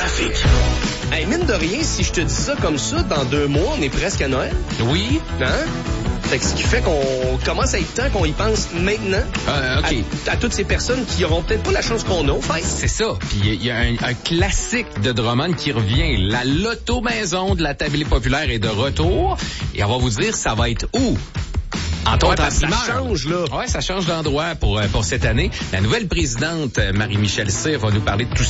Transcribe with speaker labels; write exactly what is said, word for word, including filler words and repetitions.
Speaker 1: trafic.
Speaker 2: Hey, mine de rien, si je te dis ça comme ça, dans deux mois, on est presque à Noël.
Speaker 3: Oui.
Speaker 2: Hein? Fait que ce qui fait qu'on commence à être temps qu'on y pense maintenant.
Speaker 3: Euh, OK.
Speaker 2: À, à toutes ces personnes qui auront peut-être pas la chance qu'on a au fait.
Speaker 3: C'est ça. Puis il y a un, un classique de Drummond qui revient. La loto maison de la tablée populaire est de retour. Et on va vous dire, ça va être où? Entre
Speaker 2: Ouais,
Speaker 3: autres, à
Speaker 2: parce que ça
Speaker 3: primeur.
Speaker 2: change, là.
Speaker 3: Ouais, ça change d'endroit pour, pour cette année. La nouvelle présidente, Marie-Michel Cyr, va nous parler de tout